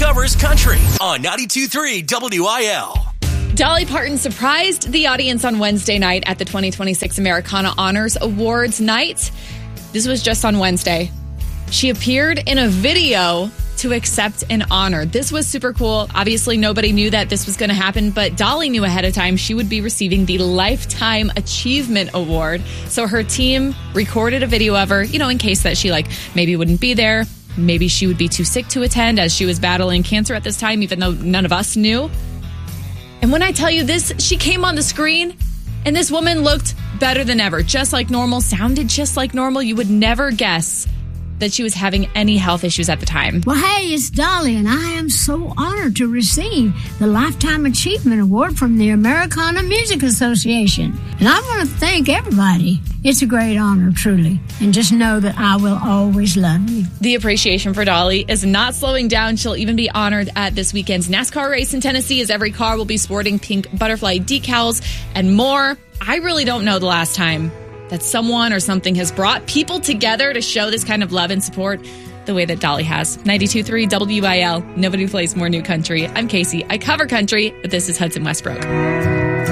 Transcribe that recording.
covers country on 92.3 WIL. Dolly Parton surprised the audience on Wednesday night at the 2026 Americana Honors Awards night. This was just on Wednesday. She appeared in a video to accept an honor. This was super cool. Obviously, nobody knew that this was going to happen, but Dolly knew ahead of time she would be receiving the Lifetime Achievement Award. So her team recorded a video of her, in case that she maybe wouldn't be there. Maybe she would be too sick to attend as she was battling cancer at this time, even though none of us knew. And when I tell you this, she came on the screen and this woman looked better than ever, just like normal, sounded just like normal. You would never guess that she was having any health issues at the time. Well, hey, it's Dolly, and I am so honored to receive the Lifetime Achievement Award from the Americana Music Association. And I want to thank everybody. It's a great honor, truly. And just know that I will always love you. The appreciation for Dolly is not slowing down. She'll even be honored at this weekend's NASCAR race in Tennessee, as every car will be sporting pink butterfly decals and more. I really don't know the last time that someone or something has brought people together to show this kind of love and support the way that Dolly has. 92.3 WIL. Nobody plays more new country. I'm Casey. I cover country, but this is Hudson Westbrook.